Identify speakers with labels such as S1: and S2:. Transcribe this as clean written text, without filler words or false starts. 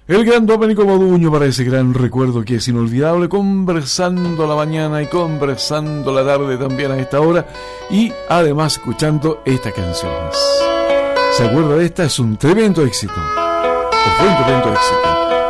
S1: El gran Domenico Modugno para ese gran recuerdo que es inolvidable, conversando la mañana y conversando la tarde también a esta hora y además escuchando estas canciones. ¿Se acuerda de esta? Es un tremendo éxito. Fue un tremendo éxito.